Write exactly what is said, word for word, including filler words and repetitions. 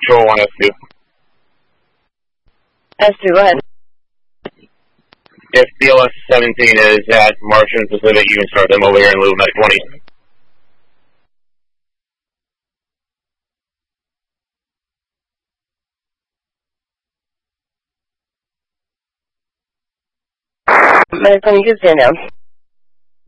Control one S two. S two, go ahead. If B L S seventeen is at Martian Pacific, you can start them over here in Loop Med twenty. Med twenty, you can stand down.